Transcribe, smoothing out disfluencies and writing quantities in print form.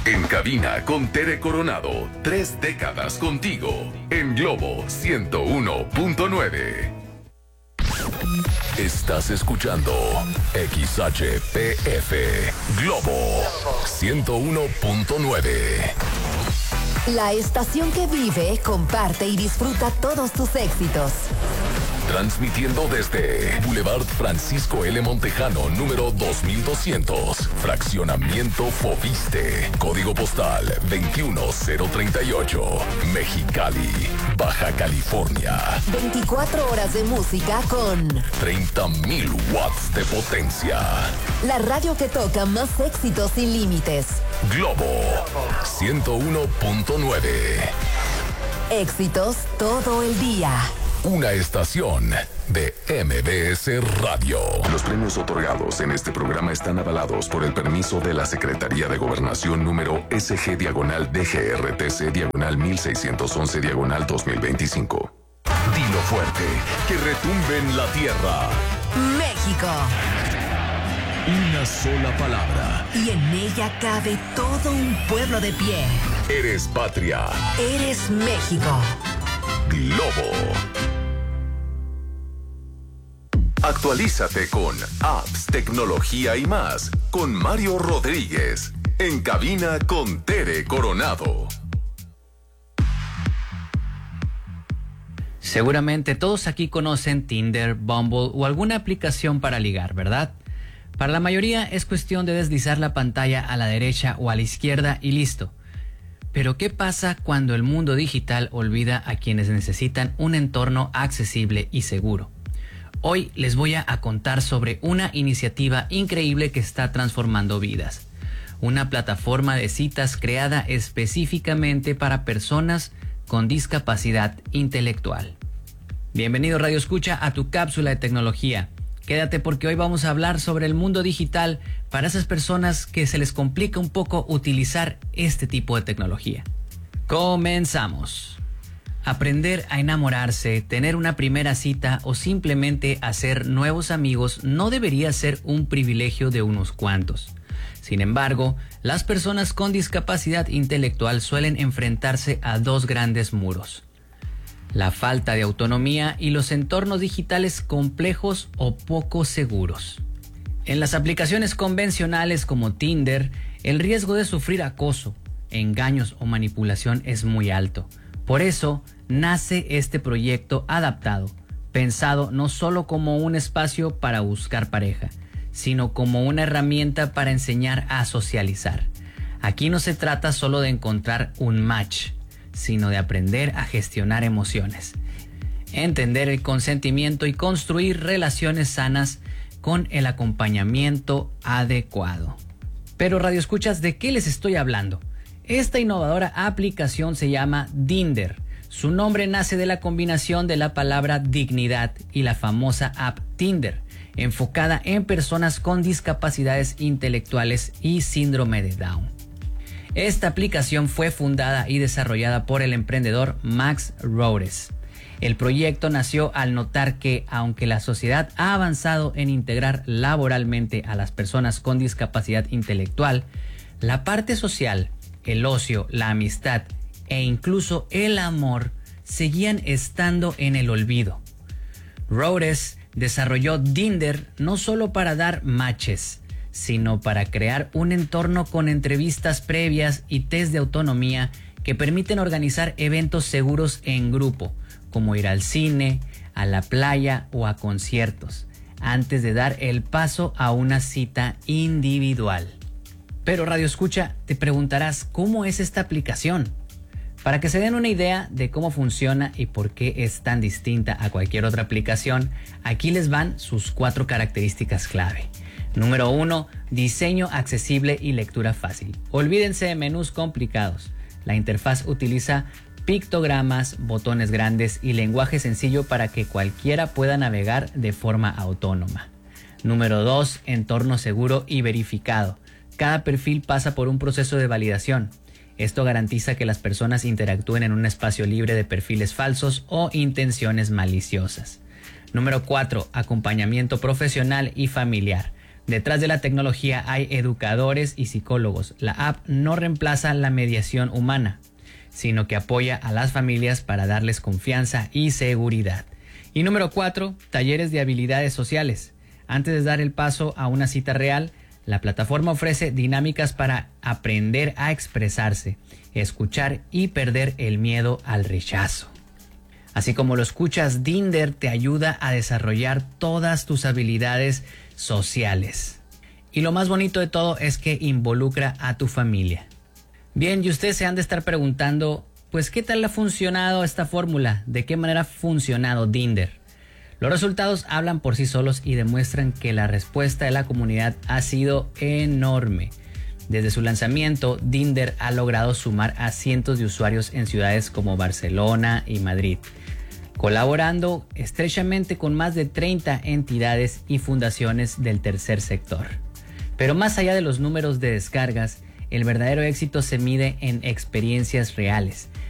En cabina con Tere Coronado, 3 décadas contigo, en Globo 101.9. Estás escuchando XHPF Globo 101.9. La estación que vive, comparte y disfruta todos tus éxitos. Transmitiendo desde Boulevard Francisco L. Montejano, número 2200, Fraccionamiento Foviste, Código Postal 21038, Mexicali, Baja California. 24 horas de música con 30,000 watts de potencia. La radio que toca más éxitos sin límites. Globo 101.9. Éxitos todo el día. Una estación de MBS Radio. Los premios otorgados en este programa están avalados por el permiso de la Secretaría de Gobernación número SG-DGRTC-1611-2025. Dilo fuerte, que retumbe en la tierra. México. Una sola palabra. Y en ella cabe todo un pueblo de pie. Eres patria. Eres México. Globo. Actualízate con apps, tecnología y más con Mario Rodríguez. En cabina con Tere Coronado. Seguramente todos aquí conocen Tinder, Bumble o alguna aplicación para ligar, ¿verdad? Para la mayoría es cuestión de deslizar la pantalla a la derecha o a la izquierda y listo. Pero ¿qué pasa cuando el mundo digital olvida a quienes necesitan un entorno accesible y seguro? Hoy les voy a contar sobre una iniciativa increíble que está transformando vidas. Una plataforma de citas creada específicamente para personas con discapacidad intelectual. Bienvenido Radio Escucha a tu cápsula de tecnología. Quédate porque hoy vamos a hablar sobre el mundo digital para esas personas que se les complica un poco utilizar este tipo de tecnología. Comenzamos. Aprender a enamorarse, tener una primera cita o simplemente hacer nuevos amigos no debería ser un privilegio de unos cuantos. Sin embargo, las personas con discapacidad intelectual suelen enfrentarse a dos grandes muros: la falta de autonomía y los entornos digitales complejos o poco seguros. En las aplicaciones convencionales como Tinder, el riesgo de sufrir acoso, engaños o manipulación es muy alto. Por eso nace este proyecto adaptado, pensado no solo como un espacio para buscar pareja, sino como una herramienta para enseñar a socializar. Aquí no se trata solo de encontrar un match, sino de aprender a gestionar emociones, entender el consentimiento y construir relaciones sanas con el acompañamiento adecuado. Pero Radio Escuchas, ¿de qué les estoy hablando? Esta innovadora aplicación se llama Dinder. Su nombre nace de la combinación de la palabra dignidad y la famosa app Tinder, enfocada en personas con discapacidades intelectuales y síndrome de Down. Esta aplicación fue fundada y desarrollada por el emprendedor Max Roures. El proyecto nació al notar que, aunque la sociedad ha avanzado en integrar laboralmente a las personas con discapacidad intelectual, la parte social, el ocio, la amistad e incluso el amor seguían estando en el olvido. Roures desarrolló Dinder no solo para dar matches, sino para crear un entorno con entrevistas previas y test de autonomía que permiten organizar eventos seguros en grupo, como ir al cine, a la playa o a conciertos, antes de dar el paso a una cita individual. Pero Radio Escucha, te preguntarás, ¿cómo es esta aplicación? Para que se den una idea de cómo funciona y por qué es tan distinta a cualquier otra aplicación, aquí les van sus 4 características clave. Número 1, diseño accesible y lectura fácil. Olvídense de menús complicados. La interfaz utiliza pictogramas, botones grandes y lenguaje sencillo para que cualquiera pueda navegar de forma autónoma. Número 2, entorno seguro y verificado. Cada perfil pasa por un proceso de validación. Esto garantiza que las personas interactúen en un espacio libre de perfiles falsos o intenciones maliciosas. Número 4, acompañamiento profesional y familiar. Detrás de la tecnología hay educadores y psicólogos. La app no reemplaza la mediación humana, sino que apoya a las familias para darles confianza y seguridad. Y número 4, talleres de habilidades sociales. Antes de dar el paso a una cita real, la plataforma ofrece dinámicas para aprender a expresarse, escuchar y perder el miedo al rechazo. Así como lo escuchas, Tinder te ayuda a desarrollar todas tus habilidades sociales. Y lo más bonito de todo es que involucra a tu familia. Bien, y ustedes se han de estar preguntando, pues, ¿qué tal ha funcionado esta fórmula? ¿De qué manera ha funcionado Tinder? Los resultados hablan por sí solos y demuestran que la respuesta de la comunidad ha sido enorme. Desde su lanzamiento, Tinder ha logrado sumar a cientos de usuarios en ciudades como Barcelona y Madrid, colaborando estrechamente con más de 30 entidades y fundaciones del tercer sector. Pero más allá de los números de descargas, el verdadero éxito se mide en experiencias reales.